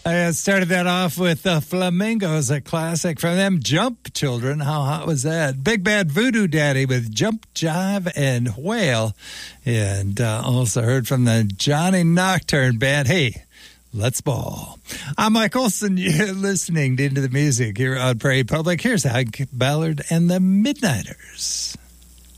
I started that off with the Flamingos, a classic from them. Jump Children, how hot was that? Big Bad Voodoo Daddy with Jump, Jive, and Whale. And also heard from the Johnny Nocturne Band. Hey, let's ball. I'm Mike Olson. You're listening to Into the Music here on Prairie Public. Here's Hank Ballard and the Midnighters.